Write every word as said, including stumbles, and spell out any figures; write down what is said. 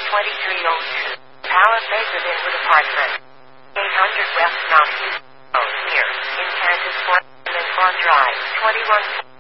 twenty-three oh two. Palisades of Inwood Apartment. eight hundred West Mount View. Here, in Kansas, Fort Drive, twenty-one